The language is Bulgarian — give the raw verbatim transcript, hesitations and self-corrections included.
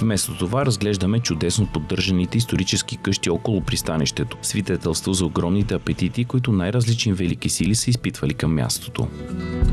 Вместо това разглеждаме чудесно поддържаните исторически къщи около пристанището, свидетелство за огромните апетити, които най-различни велики сили са изпитвали към мястото.